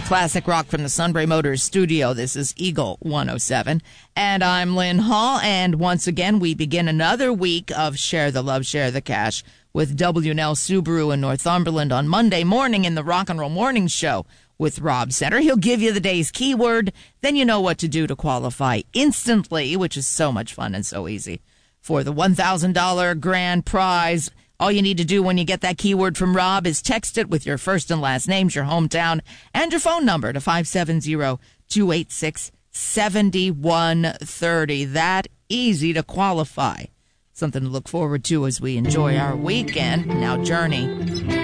Classic rock from the Sunbury Motors studio. This is Eagle 107. And I'm Lynn Hall. And once again, we begin another week of Share the Love, Share the Cash with W&L Subaru in Northumberland on Monday morning in the Rock and Roll Morning Show with Rob Center. He'll give you the day's keyword. Then you know what to do to qualify instantly, which is so much fun and so easy, for the $1,000 grand prize. All you need to do when you get that keyword from Rob is text it with your first and last names, your hometown, and your phone number to 570-286-7130. That easy to qualify. Something to look forward to as we enjoy our weekend. Now, Journey.